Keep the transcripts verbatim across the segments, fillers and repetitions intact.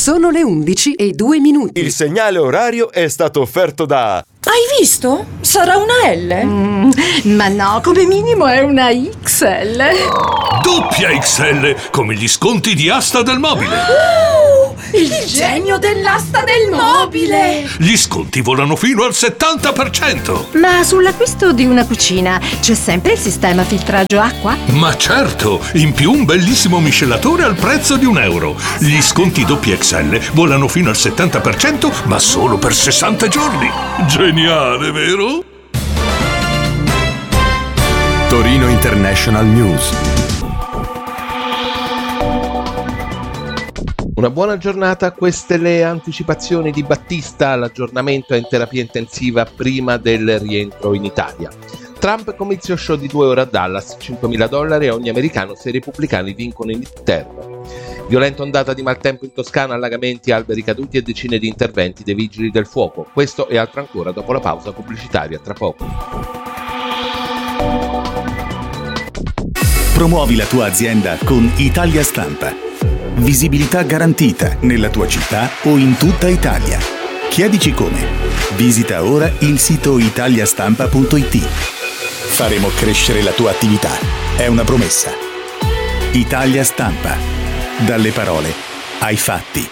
Sono le undici e due minuti. Il segnale orario è stato offerto da... Hai visto? Sarà una L? Mm, ma no, come minimo è una X L. Doppia X L, come gli sconti di Asta del Mobile. Uh, il, il genio dell'asta del mobile! Gli sconti volano fino al settanta per cento. Ma sull'acquisto di una cucina c'è sempre il sistema filtraggio acqua? Ma certo, in più un bellissimo miscelatore al prezzo di un euro. Gli sconti doppia X L volano fino al settanta per cento, ma solo per sessanta giorni. Geniale, vero? Torino International News. Una buona giornata, queste le anticipazioni di Battista all'aggiornamento in terapia intensiva prima del rientro in Italia. Trump comizio show di due ore a Dallas, cinquemila dollari a ogni americano se i repubblicani vincono in midterm. Violenta ondata di maltempo in Toscana, allagamenti, alberi caduti e decine di interventi dei vigili del fuoco. Questo e altro ancora dopo la pausa pubblicitaria, tra poco. Promuovi la tua azienda con Italia Stampa. Visibilità garantita nella tua città o in tutta Italia. Chiedici come. Visita ora il sito italiastampa punto it. Faremo crescere la tua attività. È una promessa. Italia Stampa. Dalle parole ai fatti.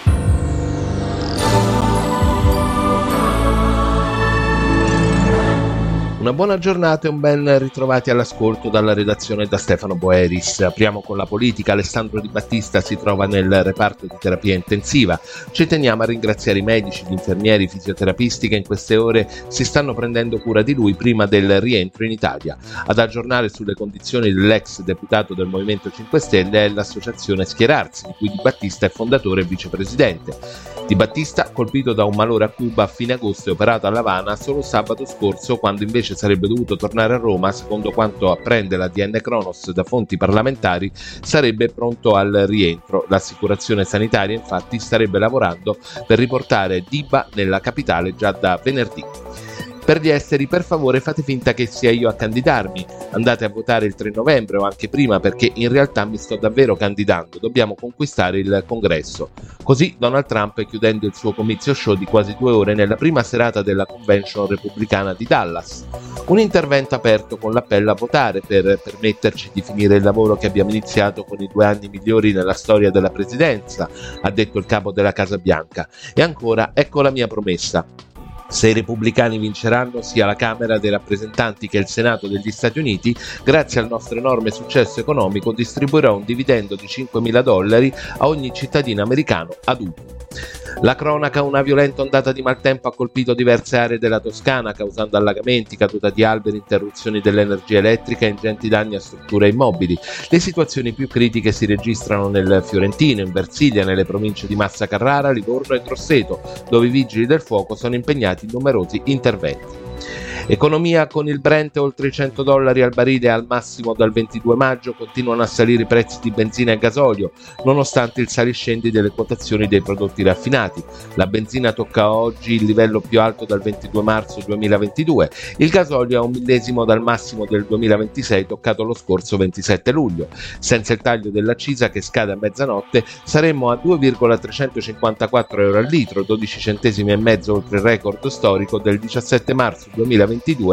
Una buona giornata e un ben ritrovati all'ascolto dalla redazione da Stefano Boeris. Apriamo con la politica. Alessandro Di Battista si trova nel reparto di terapia intensiva. Ci teniamo a ringraziare i medici, gli infermieri, i fisioterapisti che in queste ore si stanno prendendo cura di lui prima del rientro in Italia. Ad aggiornare sulle condizioni dell'ex deputato del Movimento cinque Stelle è l'associazione Schierarsi, di cui Di Battista è fondatore e vicepresidente. Di Battista, colpito da un malore a Cuba a fine agosto e operato a L'Avana solo sabato scorso, quando invece sarebbe dovuto tornare a Roma, secondo quanto apprende l'A D N Kronos da fonti parlamentari, sarebbe pronto al rientro. L'assicurazione sanitaria infatti starebbe lavorando per riportare Diba nella capitale già da venerdì. Per gli esteri, per favore fate finta che sia io a candidarmi, andate a votare il tre novembre o anche prima, perché in realtà mi sto davvero candidando, dobbiamo conquistare il congresso. Così Donald Trump, chiudendo il suo comizio show di quasi due ore nella prima serata della convention repubblicana di Dallas. Un intervento aperto con l'appello a votare per permetterci di finire il lavoro che abbiamo iniziato con i due anni migliori nella storia della presidenza, ha detto il capo della Casa Bianca. E ancora, ecco la mia promessa. Se i repubblicani vinceranno sia la Camera dei rappresentanti che il Senato degli Stati Uniti, grazie al nostro enorme successo economico distribuirò un dividendo di cinquemila dollari a ogni cittadino americano adulto. La cronaca: una violenta ondata di maltempo ha colpito diverse aree della Toscana, causando allagamenti, caduta di alberi, interruzioni dell'energia elettrica e ingenti danni a strutture immobili. Le situazioni più critiche si registrano nel Fiorentino, in Versilia, nelle province di Massa Carrara, Livorno e Grosseto, dove i vigili del fuoco sono impegnati in numerosi interventi. Economia: con il Brent oltre i cento dollari al barile al massimo dal ventidue maggio, continuano a salire i prezzi di benzina e gasolio, nonostante il saliscendi delle quotazioni dei prodotti raffinati. La benzina tocca oggi il livello più alto dal ventidue marzo duemilaventidue, il gasolio a un millesimo dal massimo del duemilaventisei toccato lo scorso ventisette luglio. Senza il taglio dell'accisa, che scade a mezzanotte, saremmo a due virgola trecentocinquantaquattro euro al litro, dodici centesimi e mezzo oltre il record storico del diciassette marzo duemilaventidue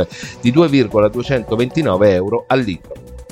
di due virgola duecentoventinove euro al litro.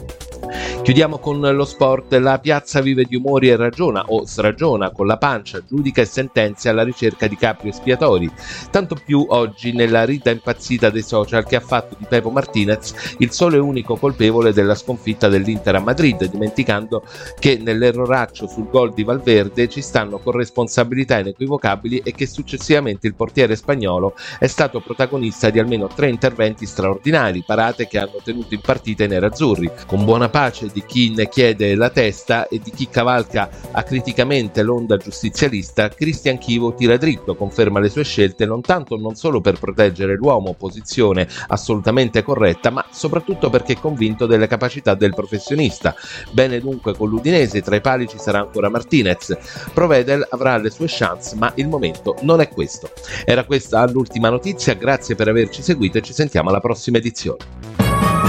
Chiudiamo con lo sport. La piazza vive di umori e ragiona o sragiona con la pancia, giudica e sentenzia alla ricerca di capri espiatori. Tanto più oggi nella rita impazzita dei social che ha fatto di Pepo Martinez il solo e unico colpevole della sconfitta dell'Inter a Madrid, dimenticando che nell'erroraccio sul gol di Valverde ci stanno corresponsabilità inequivocabili e che successivamente il portiere spagnolo è stato protagonista di almeno tre interventi straordinari, parate che hanno tenuto in partita i nerazzurri, con buona pace di chi ne chiede la testa e di chi cavalca acriticamente l'onda giustizialista. Cristian Chivo tira dritto, conferma le sue scelte non tanto non solo per proteggere l'uomo, posizione assolutamente corretta, ma soprattutto perché è convinto delle capacità del professionista. Bene dunque con l'Udinese, tra i pali ci sarà ancora Martinez. Provedel avrà le sue chance, ma il momento non è questo. Era questa l'ultima notizia, grazie per averci seguito e ci sentiamo alla prossima edizione.